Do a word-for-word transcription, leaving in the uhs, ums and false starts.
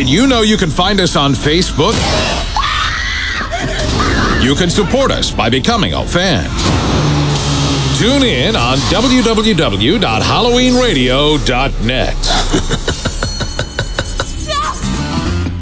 Did you know you can find us on Facebook? You can support us by becoming a fan. Tune in on w w w dot halloween radio dot net.